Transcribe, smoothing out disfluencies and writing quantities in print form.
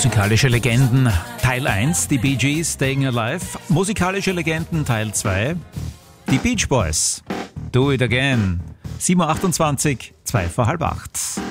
Musikalische Legenden Teil 1, die Bee Gees, Staying Alive. Musikalische Legenden Teil 2, die Beach Boys, Do It Again. 7.28 Uhr, 7:02.